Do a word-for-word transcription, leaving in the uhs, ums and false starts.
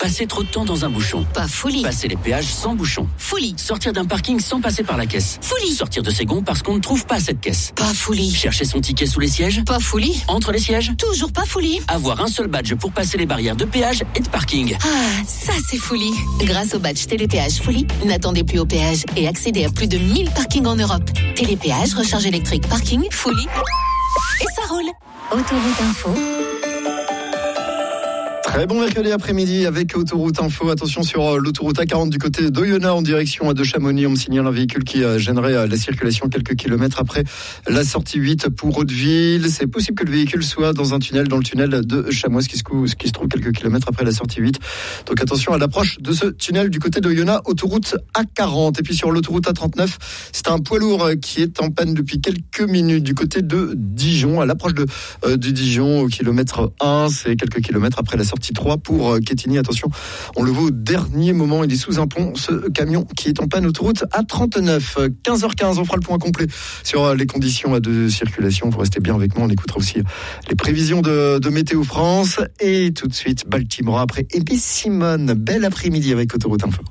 Passer trop de temps dans un bouchon. Pas folie. Passer les péages sans bouchon. Folie. Sortir d'un parking sans passer par la caisse. Folie. Sortir de ses gonds parce qu'on ne trouve pas cette caisse. Pas folie. Chercher son ticket sous les sièges. Pas folie. Entre les sièges. Toujours pas folie. Avoir un seul badge pour passer les barrières de péage et de parking. Ah, ça c'est folie. Grâce au badge Télépéage Folie, n'attendez plus au péage et accédez à plus de mille parkings en Europe. Télépéage, recharge électrique, parking, folie. Et ça roule. Autoroute Info. Très bon mercredi après-midi avec Autoroute Info. Attention sur l'autoroute A quarante du côté d'Oyonnax en direction de Chamonix. On me signale un véhicule qui gênerait la circulation quelques kilomètres après la sortie huit pour Hauteville. C'est possible que le véhicule soit dans un tunnel, dans le tunnel de Chamois, qui se, qui se trouve quelques kilomètres après la sortie huit. Donc attention à l'approche de ce tunnel du côté d'Oyonnax, autoroute A quarante. Et puis sur l'autoroute A trente-neuf, c'est un poids lourd qui est en panne depuis quelques minutes du côté de Dijon. À l'approche de, euh, du Dijon, au kilomètre un, c'est quelques kilomètres après la sortie trois pour Quetigny. Attention, on le voit au dernier moment, il est sous un pont, ce camion qui est en panne autoroute A trente-neuf. quinze heures quinze, on fera le point complet sur les conditions de circulation. Vous restez bien avec moi, on écoutera aussi les prévisions de, de Météo France. Et tout de suite, Baltimore après. Et puis Simone, bel après-midi avec Autoroute Info.